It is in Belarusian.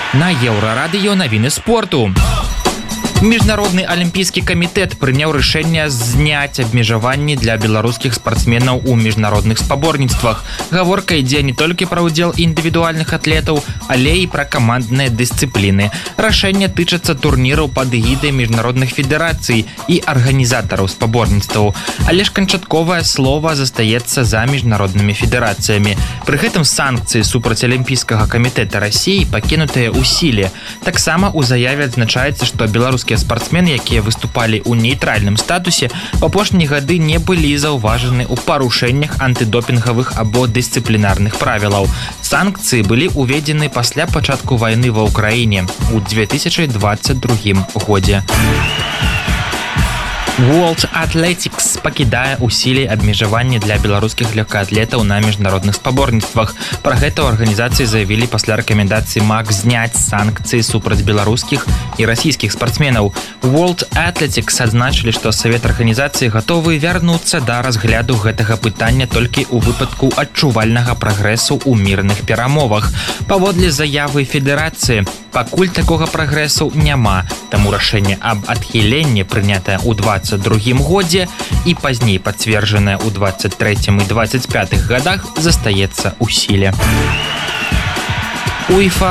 На Еўрарадыё навіны спорту. Міжнародны алімпійскі камітэт прыняў рашэнне зняць абмежаванні для беларускіх спартсменаў у міжнародных спаборніцтвах. Гаворка ідзе не толькі пра ўдзел індывідуальных атлетаў, але і пра камандныя дысцыпліны. Рашэнне тычыцца турніраў пад эгідай міжнародных федэрацый і арганізатараў спаборніцтваў. Але ж канчатковае слова застаецца за міжнароднымі федэрацыямі. Пры гэтым санкцыі супраць алімпійскага камітэта Расіі пакінутыя ў сіле. Таксама ў заяве адзначаецца, што беларускія спартсмены, якія выступалі ў нейтральным статусе, у апошнія гады не былі заўважаны ў парушэннях антыдопінгавых або дысцыплінарных правілаў. Санкцыі былі ўведзены пасля пачатку вайны ва ўкраіне ў 2022 годзе. World Athletics пакідае ў сіле абмежаванні для беларускіх лёгкаатлетаў на міжнародных спаборніцтвах. Пра гэта ў арганізацыі заявілі пасля рэкамендацыі МАК зняць санкцыі супраць беларускіх і расійскіх спартсменаў. World Athletics адзначылі, што савет арганізацыі гатовы вярнуцца да разгляду гэтага пытання толькі ў выпадку адчувальнага прагрэсу ў мірных перамовах. Паводле заявы федэрацыі, пакуль такога прагрэсу няма, таму рашэнне аб адхіленні, прынятае ў 2022 годзе і пазней пацверджанае ў 23 і 25 годах, застаецца ў сіле. УЕФА